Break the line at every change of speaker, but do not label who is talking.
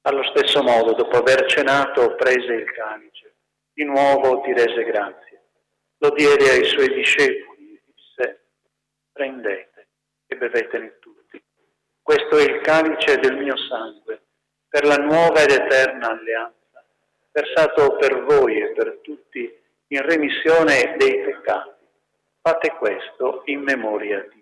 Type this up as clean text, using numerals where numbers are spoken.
Allo stesso modo, dopo aver cenato, prese il calice, di nuovo ti rese grazie, lo diede ai suoi discepoli e disse: prendete e bevetene tutti. Questo è il calice del mio sangue, per la nuova ed eterna alleanza, versato per voi e per tutti in remissione dei peccati. Fate questo in memoria di